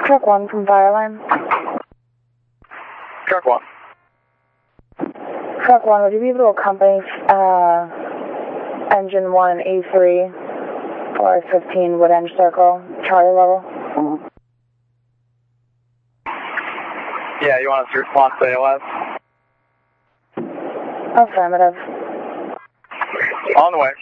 Truck 1 from Fireline. Truck 1. Truck 1, would you be able to accompany Engine 1 E3 or 15 Wood End Circle, Charlie level? Yeah, you want us to respond to ALS? Affirmative. On the way.